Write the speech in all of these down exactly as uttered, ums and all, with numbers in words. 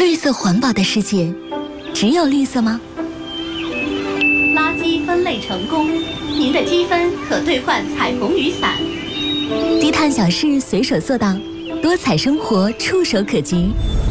绿色环保的世界，只有绿色吗？ 垃圾分类成功，您的积分可兑换彩虹雨伞。 低碳小事随手做到，多彩生活触手可及。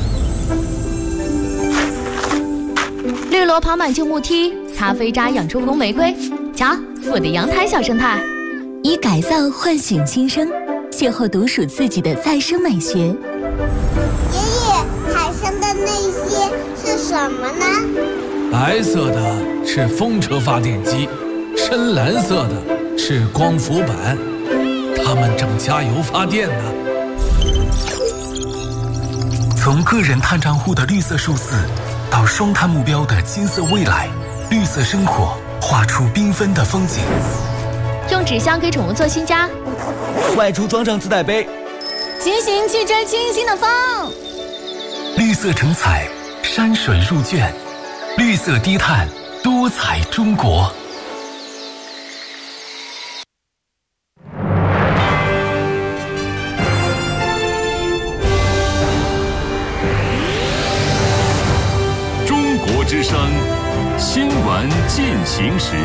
绿萝跑满旧木梯，咖啡渣养出红玫瑰。瞧，我的阳台小生态。 以改造唤醒新生，邂逅独属自己的再生美学。 爷爷，海上的那些是什么呢？ 白色的是风车发电机，深蓝色的是光伏板，它们正加油发电呢。 从个人碳账户的绿色数字，到双碳目标的金色未来，绿色生活画出缤纷的风景。 用纸箱给宠物做新家， 外出装上自带杯， 骑行去追清新的风。 绿色成彩，山水入卷，绿色低碳，多彩中国。 中国之声新闻进行时。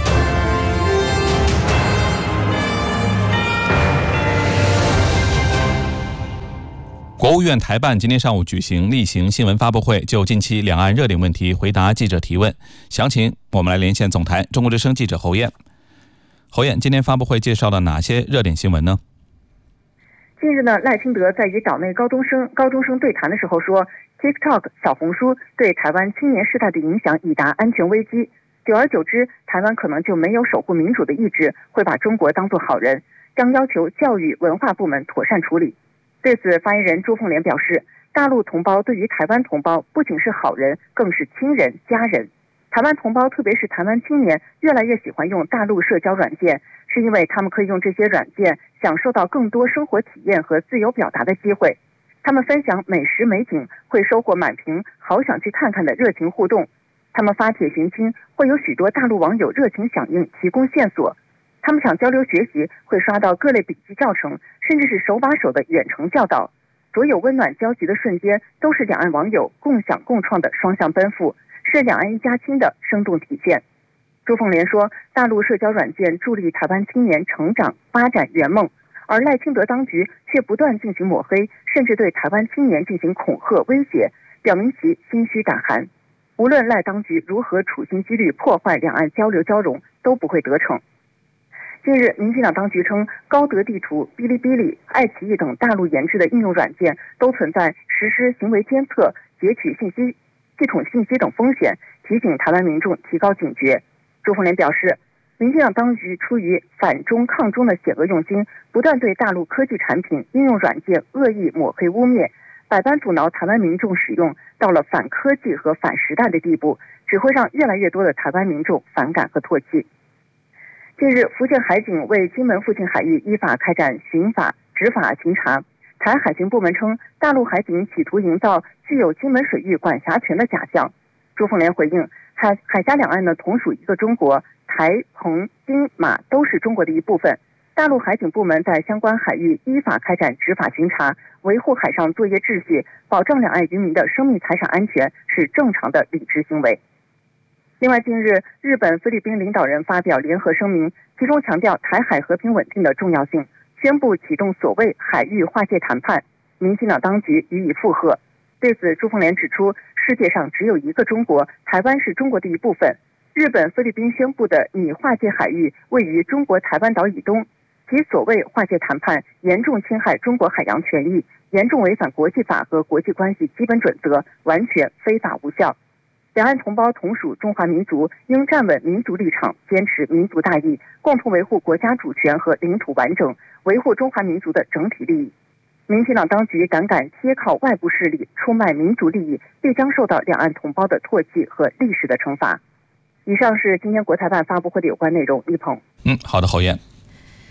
国务院台办今天上午举行例行新闻发布会，就近期两岸热点问题回答记者提问。详情我们来连线总台中国之声记者侯燕。侯燕，今天发布会介绍了哪些热点新闻呢？ 近日呢，赖清德在与岛内高中生高中生对谈的时候说 ，TikTok 小红书对台湾青年世代的影响已达安全危机。久而久之，台湾可能就没有守护民主的意志，会把中国当作好人，将要求教育文化部门妥善处理。对此，发言人朱凤莲表示，大陆同胞对于台湾同胞不仅是好人，更是亲人、家人。台湾同胞，特别是台湾青年，越来越喜欢用大陆社交软件，是因为他们可以用这些软件享受到更多生活体验和自由表达的机会。他们分享美食美景，会收获满屏好想去看看的热情互动。他们发帖寻亲，会有许多大陆网友热情响应，提供线索。他们想交流学习，会刷到各类笔记教程，甚至是手把手的远程教导。所有温暖交集的瞬间，都是两岸网友共享共创的双向奔赴，是两岸一家亲的生动体现。朱凤莲说，大陆社交软件助力台湾青年成长发展圆梦，而赖清德当局却不断进行抹黑，甚至对台湾青年进行恐吓威胁，表明其心虚胆寒。无论赖当局如何处心积虑破坏两岸交流交融，都不会得逞。近日，民进党当局称，高德地图、哔哩哔哩、爱奇艺等大陆研制的应用软件都存在实施行为监测、截取信息、系统信息等风险，提醒台湾民众提高警觉。朱凤莲表示，民进党当局出于反中抗中的险恶用心，不断对大陆科技产品、应用软件恶意抹黑污蔑，百般阻挠台湾民众使用，到了反科技和反时代的地步，只会让越来越多的台湾民众反感和唾弃。近日，福建海警为金门附近海域依法开展巡法、执法巡查。台海巡部门称，大陆海警企图营造具有金门水域管辖权的假象。朱凤莲回应，海海峡两岸呢同属一个中国，台、澎、金、马都是中国的一部分。大陆海警部门在相关海域依法开展执法巡查，维护海上作业秩序，保障两岸渔民的生命财产安全，是正常的理智行为。另外，近日，日本、菲律宾领导人发表联合声明，其中强调台海和平稳定的重要性，宣布启动所谓海域划界谈判。民进党当局予以附和。对此，朱凤莲指出，世界上只有一个中国，台湾是中国的一部分。日本、菲律宾宣布的拟划界海域位于中国台湾岛以东，其所谓划界谈判严重侵害中国海洋权益，严重违反国际法和国际关系基本准则，完全非法无效。两岸同胞同属中华民族，应站稳民族立场，坚持民族大义，共同维护国家主权和领土完整，维护中华民族的整体利益。民进党当局胆敢贴靠外部势力出卖民族利益，必将受到两岸同胞的唾弃和历史的惩罚。以上是今天国台办发布会的有关内容。一鹏， 嗯，好的，侯燕。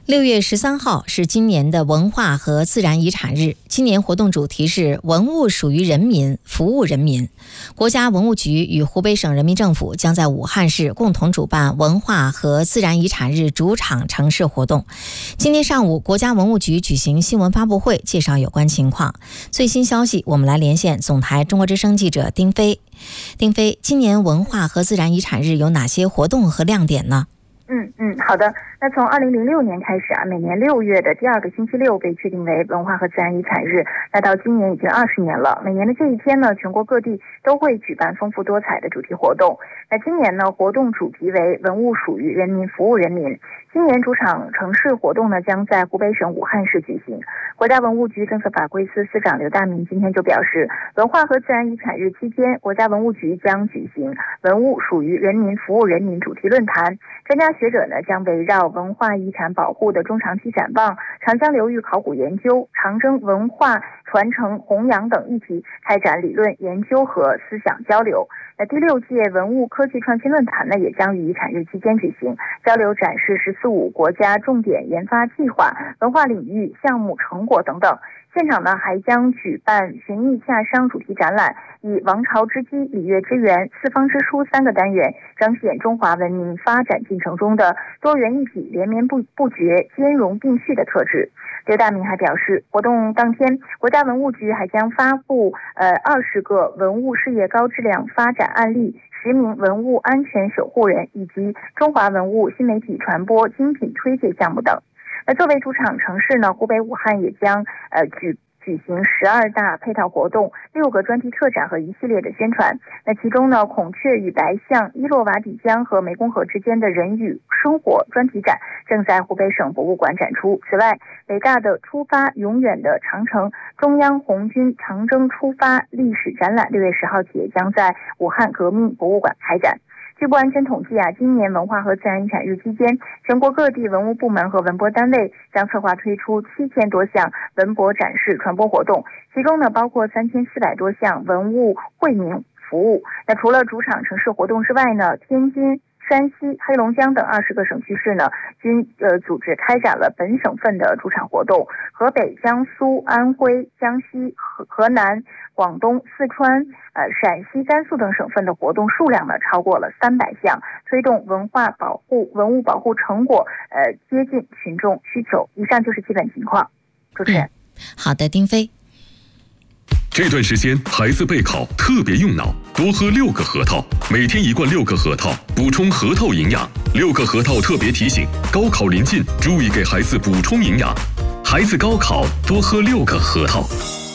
六月十三号是今年的文化和自然遗产日，今年活动主题是文物属于人民，服务人民。国家文物局与湖北省人民政府将在武汉市共同主办文化和自然遗产日主场城市活动。今天上午，国家文物局举行新闻发布会，介绍有关情况。最新消息，我们来连线总台中国之声记者丁飞。丁飞，今年文化和自然遗产日有哪些活动和亮点呢？ 嗯嗯，好的。那从二零零六年开始啊，每年六月的第二个星期六被确定为文化和自然遗产日。那到今年已经二十年了，每年的这一天呢，全国各地都会举办丰富多彩的主题活动。那今年呢，活动主题为文物属于人民，服务人民。今年主场城市活动呢，将在湖北省武汉市举行。国家文物局政策法规司司长刘大明今天就表示，文化和自然遗产日期间，国家文物局将举行文物属于人民，服务人民主题论坛。专家学者呢，将围绕文化遗产保护的中长期展望、长江流域考古研究、长征文化传承弘扬等议题开展理论研究和思想交流。那第六届文物科技创新论坛呢，也将于遗产日期间举行，交流展示“十四五”国家重点研发计划、文化领域项目成果等等。现场呢，还将举办寻艺洽商主题展览，以王朝之基、礼乐之源、四方之书三个单元，彰显中华文明发展进程中的多元一体、连绵不不绝、兼容并蓄的特质。刘大明还表示，活动当天，国家文物局还将发布呃二十个文物事业高质量发展案例、十名文物安全守护人以及中华文物新媒体传播精品推介项目等。那作为主场城市呢，湖北武汉也将呃举举行十二大配套活动、六个专题特展和一系列的宣传。那其中呢，孔雀与白象、伊洛瓦底江和湄公河之间的人与生活专题展正在湖北省博物馆展出。此外，伟大的出发，永远的长城中央红军长征出发历史展览六月十号起将在武汉革命博物馆开展。据不完全统计啊，今年文化和自然遗产日期间，全国各地文物部门和文博单位将策划推出七千多项文博展示传播活动，其中呢包括三千四百多项文物惠民服务。那除了主场城市活动之外呢，天津、山西、黑龙江等二十个省区市呢，均呃组织开展了本省份的主场活动。河北、江苏、安徽、江西、河河南、广东、四川、呃陕西、甘肃等省份的活动数量呢超过了三百项，推动文化保护、文物保护成果呃接近群众需求。以上就是基本情况。主持人， 嗯、好的，丁飞。 这段时间孩子备考特别用脑，多喝六个核桃，每天一罐六个核桃，补充核桃营养。六个核桃特别提醒：高考临近，注意给孩子补充营养。孩子高考多喝六个核桃。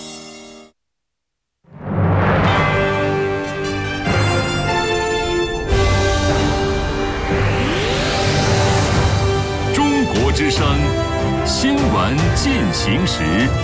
中国之声新闻进行时。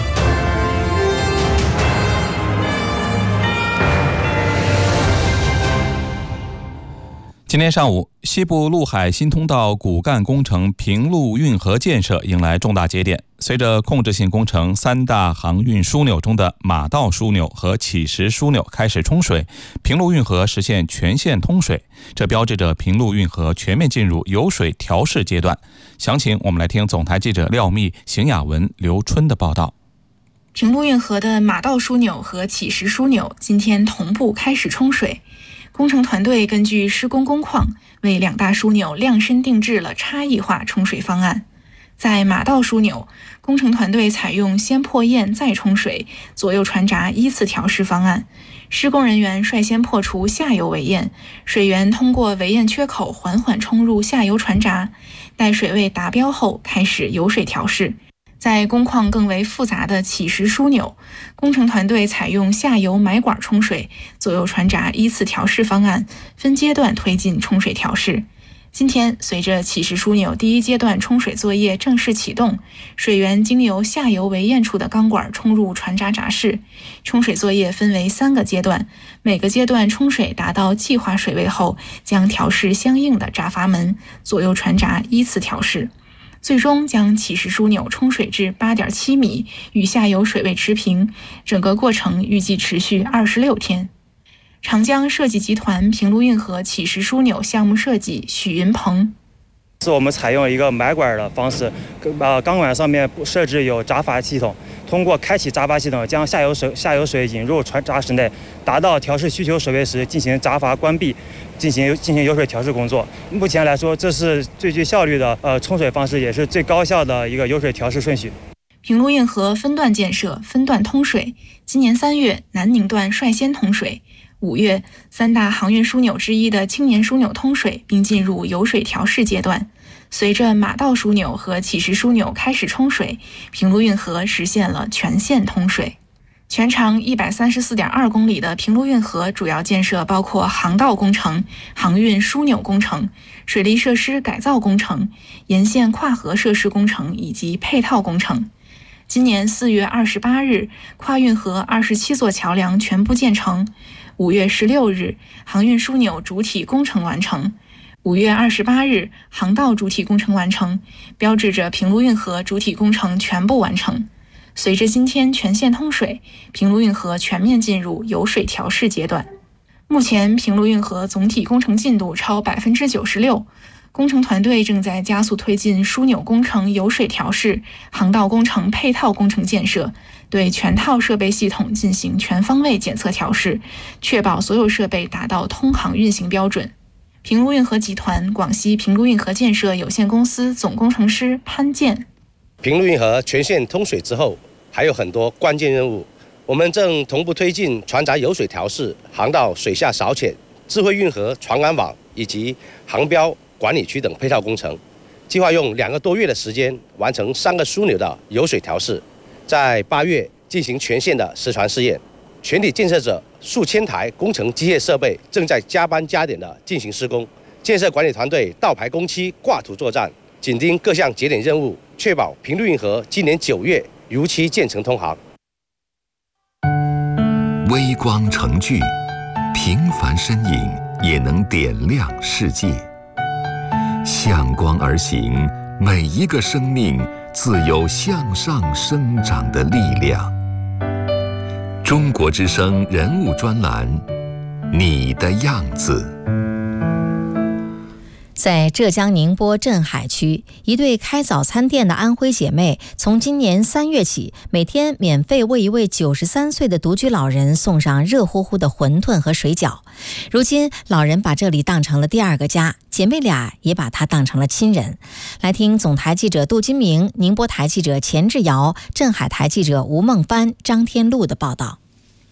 今天上午，西部陆海新通道骨干工程平陆运河建设迎来重大节点。随着控制性工程三大航运枢纽中的马道枢纽和起石枢纽开始冲水，平陆运河实现全线通水，这标志着平陆运河全面进入有水调试阶段。详情我们来听总台记者廖密、邢雅文、刘春的报道。 平陆运河的马道枢纽和起石枢纽今天同步开始冲水。工程团队根据施工工况，为两大枢纽量身定制了差异化冲水方案。在马道枢纽，工程团队采用先破堰再冲水、左右船闸依次调试方案。施工人员率先破除下游围堰，水源通过围堰缺口缓缓冲入下游船闸，待水位达标后开始有水调试。在工况更为复杂的起石枢纽，工程团队采用下游埋管冲水、左右船闸依次调试方案，分阶段推进冲水调试。今天，随着起石枢纽第一阶段冲水作业正式启动，水源经由下游围堰处的钢管冲入船闸闸室。冲水作业分为三个阶段，每个阶段冲水达到计划水位后，将调试相应的闸阀门，左右船闸依次调试。最终将起石枢纽冲水至 八点七米，与下游水位持平，整个过程预计持续二十六天。长江设计集团平陆运河起石枢纽项目设计许云鹏。 是我们采用一个埋管的方式，呃，钢管上面设置有闸阀系统，通过开启闸阀系统，将下游水下游水引入船闸室内，达到调试需求水位时进行闸阀关闭，进行进行油水调试工作。目前来说，这是最具效率的呃冲水方式，也是最高效的一个油水调试顺序。 平陆运河分段建设、分段通水，今年三月南宁段率先通水。五月，三大航运枢纽之一的青年枢纽通水，并进入油水调试阶段。随着马道枢纽和启石枢纽开始冲水，平陆运河实现了全线通水。全长一百三十四点二公里的平陆运河主要建设包括航道工程、航运枢纽工程、水利设施改造工程、沿线跨河设施工程以及配套工程。今年四月二十八日，跨运河二十七座桥梁全部建成。五月十六日，航运枢纽主体工程完成；五月二十八日，航道主体工程完成，标志着平陆运河主体工程全部完成。随着今天全线通水，平陆运河全面进入油水调试阶段。目前，平陆运河总体工程进度超百分之九十六，工程团队正在加速推进枢纽工程油水调试、航道工程配套工程建设。对全套设备系统进行全方位检测调试，确保所有设备达到通航运行标准。平陆运河集团广西平陆运河建设有限公司总工程师潘建： 平陆运河全线通水之后，还有很多关键任务，我们正同步推进船闸油水调试、航道水下扫潜、智慧运河船安网以及航标管理区等配套工程，计划用两个多月的时间完成三个枢纽的油水调试。在八月进行全线的实船试验，全体建设者数千台工程机械设备正在加班加点的进行施工。建设管理团队倒排工期、挂图作战，紧盯各项节点任务，确保平陆运河今年九月如期建成通航。 微光成炬，平凡身影也能点亮世界。向光而行，每一个生命自有向上生长的力量。中国之声人物专栏，你的样子。 在浙江宁波镇海区，一对开早餐店的安徽姐妹，从今年三月起，每天免费为一位九十三岁的独居老人送上热乎乎的馄饨和水饺。如今，老人把这里当成了第二个家，姐妹俩也把他当成了亲人。来听总台记者杜金明、宁波台记者钱志尧、镇海台记者吴梦帆、张天禄的报道。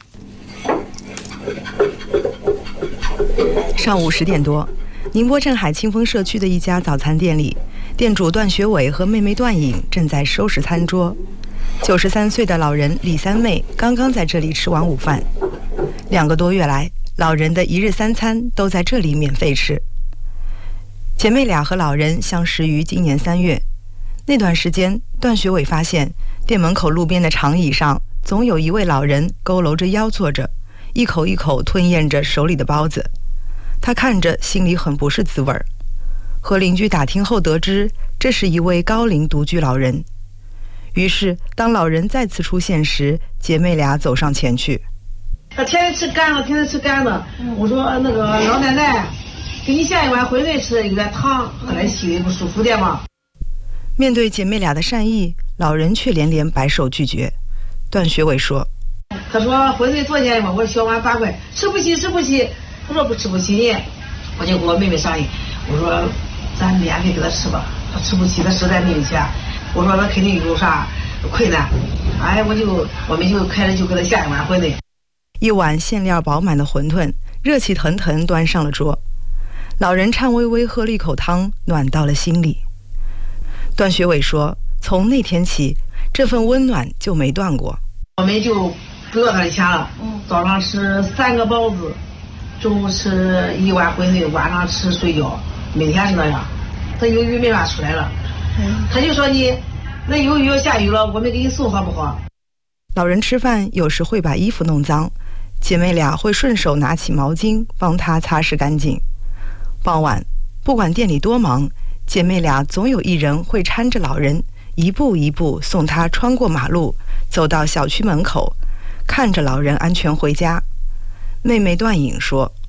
上午十点多，宁波镇海清风社区的一家早餐店里，店主段学伟和妹妹段颖正在收拾餐桌。九十三岁的老人李三妹刚刚在这里吃完午饭。两个多月来，老人的一日三餐都在这里免费吃。姐妹俩和老人相识于今年三月，那段时间，段学伟发现店门口路边的长椅上总有一位老人佝偻着腰坐着，一口一口吞咽着手里的包子。他看着心里很不是滋味儿。和邻居打听后得知，这是一位高龄独居老人。于是当老人再次出现时，姐妹俩走上前去。 他天天吃干的，天天吃干的。我说那个老奶奶，给你下一碗馄饨吃，有点烫，喝点稀的不舒服点嘛。 面对姐妹俩的善意，老人却连连摆手拒绝。段学伟说：“ 他说馄饨多少钱嘛？我说小碗八块，吃不起，吃不起。他说不吃不起，我就跟我妹妹商议，我说咱免费给他吃吧。他吃不起，他实在没有钱。我说他肯定有啥困难，哎，我就我们就开始就给他下一碗馄饨。 一碗馅料饱满的馄饨，热气腾腾端上了桌。老人颤巍巍喝了一口汤，暖到了心里。段学伟说，从那天起，这份温暖就没断过。 我们就不要他的钱了，早上吃三个包子，中午吃一碗馄饨，晚上吃水饺，每天是那样。他由于没法出来了，他就说你那有雨要下雨了，我们给你送好不好？ 老人吃饭有时会把衣服弄脏，姐妹俩会顺手拿起毛巾帮他擦拭干净。傍晚，不管店里多忙，姐妹俩总有一人会搀着老人，一步一步送他穿过马路，走到小区门口，看着老人安全回家。妹妹段颖说：“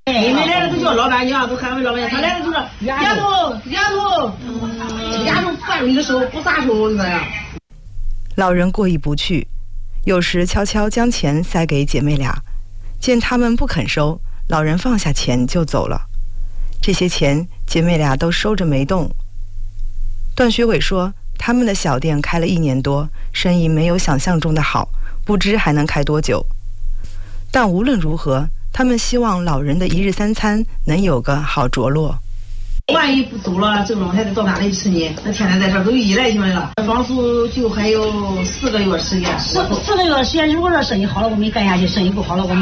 妹妹来了都叫老板娘，都喊为老板娘。他来了就说丫头，丫头，丫头饭你的手不撒手那样。 老人过意不去，有时悄悄将钱塞给姐妹俩，见他们不肯收，老人放下钱就走了。这些钱姐妹俩都收着没动。段学伟说，他们的小店开了一年多，生意没有想象中的好，不知还能开多久。但无论如何，他们希望老人的一日三餐能有个好着落。 万一不走了，这个老太太到哪里吃呢？那天天在这儿都依赖性了。房租就还有四个月时间，四四个月时间，如果说生意好了，我们干下去；生意不好了，我们。